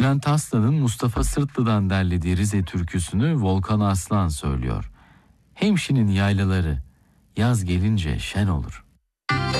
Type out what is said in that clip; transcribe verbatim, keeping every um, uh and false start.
Bülent Aslan'ın Mustafa Sırtlı'dan derlediği Rize türküsünü Volkan Aslan söylüyor. Hemşinin yaylaları yaz gelince şen olur.